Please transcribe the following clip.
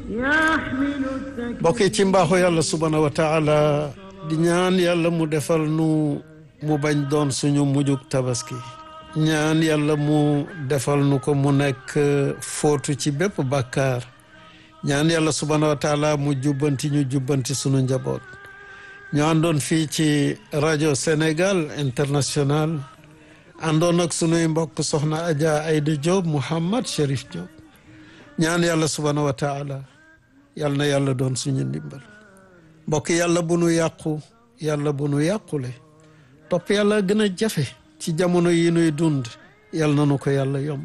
bokk ci mbaaxu yàlla subhanahu wa taala di ñaan yàlla mu defal nu mu bañ doon suñu mujjug tabaski ñaan yàlla mu defal nu ko mu nekk fóotu ci bépp bàkkaar ñaan yàlla subhanahu wa taala mu jubbanti ñu jubbanti sunu njaboot ñu àndoon fii ci rajo Sénégal International àndoon ak sunuy mbokk soxna Adja Aïda Diop Mouhammad Chérif Diop ñaan yàlla subhanahu wa taala yàlla na yàlla doon suñu ndimbal mbokk yàlla bu nu yàqu yàlla bu nu yàqule topp yàlla gën a jafe ci jamono yi nuy dund yàlla na nu ko yàlla yomb